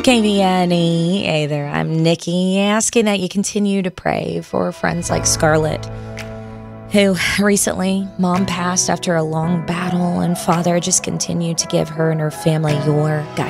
KBNE. Hey there, I'm Nikki, asking that you continue to pray for friends like Scarlett, who recently, mom passed after a long battle, and Father, just continue to give her and her family your guidance.